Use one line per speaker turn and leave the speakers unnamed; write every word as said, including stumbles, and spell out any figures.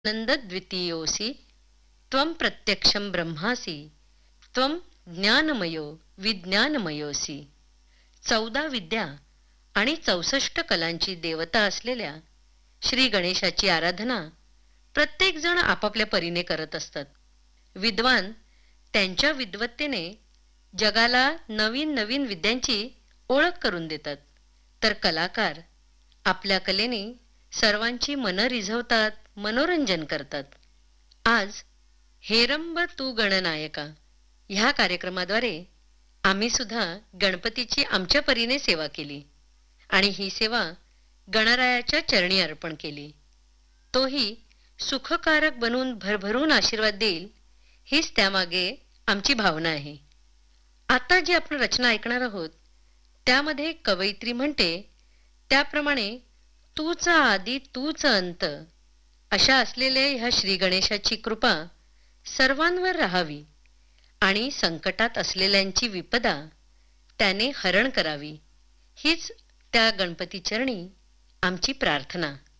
नंदद्वितीयोऽसि त्वं प्रत्यक्षं ब्रह्मासि त्वं ज्ञानमयो विज्ञानमयोऽसि. चौदा विद्या आणि चौसष्ट कलांची देवता असलेल्या श्री गणेशाची आराधना प्रत्येक जण आपापल्या परीने करत असतात. विद्वान त्यांच्या विद्वत्तेने जगाला नवीन नवीन विद्यांची ओळख करून देतात, तर कलाकार आपल्या कलेने सर्वांची मनं रिझवतात, मनोरंजन करतात. आज हेरंब तू गणनायका ह्या कार्यक्रमाद्वारे आम्ही सुद्धा गणपतीची आमच्या परीने सेवा केली आणि ही सेवा गणरायाच्या चरणी अर्पण केली. तोही सुखकारक बनून भरभरून आशीर्वाद देईल, हीच त्यामागे आमची भावना आहे. आता जी आपण रचना ऐकणार आहोत त्यामध्ये कवयित्री म्हणते त्याप्रमाणे तूच आदी तूच अंत अशा असलेल्या ह्या श्री गणेशाची कृपा सर्वांवर राहावी आणि संकटात असलेल्यांची विपदा त्याने हरण करावी, हीच त्या गणपती चरणी आमची प्रार्थना.